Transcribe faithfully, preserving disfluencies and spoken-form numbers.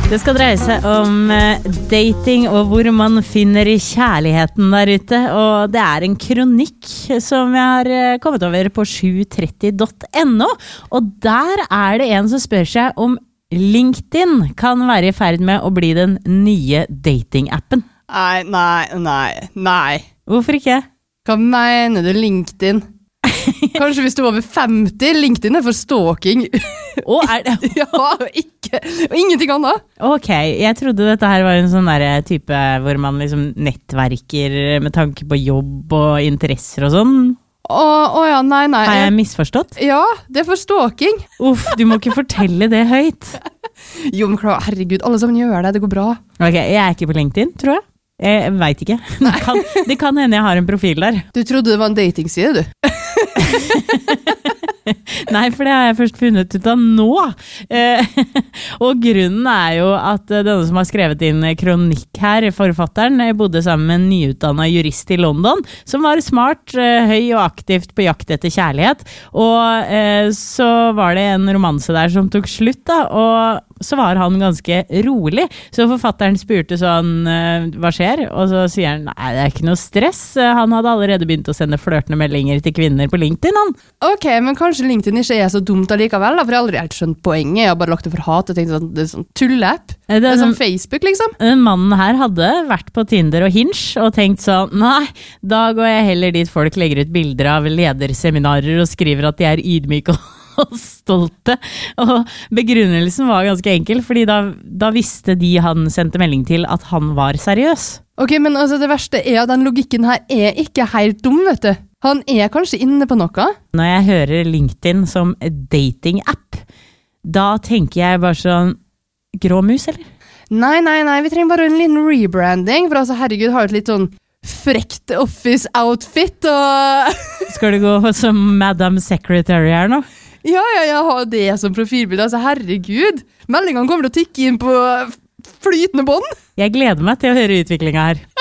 Det skal dreie seg om dating og hvor man finner kjærligheten der ute, og det er en kronikk som jeg har kommet over på sju tretti punktum no, og der er det en som spør seg om LinkedIn kan være i ferd med å bli den nye dating-appen. Nei, nei, nei, nei. Hvorfor ikke? Hva mener du LinkedIn? Kanskje hvis du er over femti, LinkedIn er for stalking. Å, er det? Ja, ikke, og ingenting annet. Ok, jeg trodde dette her var en sånn der type hvor man liksom nettverker med tanke på jobb og interesser og sånn. Å, å ja, nei, nei. Har jeg misforstått? Ja, det er for stalking. Uff, du må ikke fortelle det høyt. Jo, men klar, herregud, alle sammen gjør det, det går bra. Ok, jeg er ikke på LinkedIn, tror jeg. Jeg vet ikke. Det kan, det kan hende jeg har en profil der. Du trodde det var en datingside, du? Nei, for det har jeg først funnet ut av nå. Eh, og grunnen er jo at denne som har skrevet inn kronikk her, forfatteren, bodde sammen med en nyutdannet jurist i London, som var smart, høy og aktivt på jakt etter kjærlighet. Og eh, så var det en romanse der som tok slutt, da, og så var han ganske rolig. Så forfatteren spurte sånn, hva skjer? Og så sier han, nei, det er ikke noe stress. Han hadde allerede begynt å sende flørtende meldinger til kvinner på LinkedIn, han. Ok, men kanskje LinkedIn ikke er så dumt allikevel, da, for jeg har aldri helt skjønt poenget. Jeg har bare lagt det for hat og tenkt sånn, det er sånn tulleapp. Det er, det er sånn Facebook, liksom. Den mannen her hadde vært på Tinder og Hinge og tenkt sånn, nei, da går jeg heller dit folk legger ut bilder av lederseminarer og skriver at de er ydmyke og stolte. Og begrunnelsen var ganske enkel, fordi da, da visste de han sendte melding til at han var seriøs. Ok, men altså det verste er at den logikken her er ikke helt dum, vet du. Han er kanskje inne på noe. Når jeg hører LinkedIn som dating-app, da tenker jeg bare sånn, grå mus, eller? Nei, nei, nei, vi trenger bare en liten rebranding, for altså herregud, har et litt sånn frekt office-outfit, og skal du gå som Madam Secretary her nå? Ja, ja, jeg har det som profilbilde, altså herregud. Meldingene kommer til å tikke inn på flytende bånd. Jeg gleder meg til å høre utviklingen her.